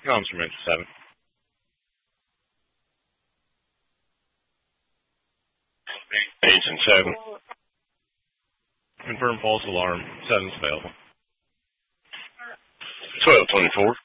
Comms from engine 7. Engine 7. Confirm false alarm. 7's available. 1224.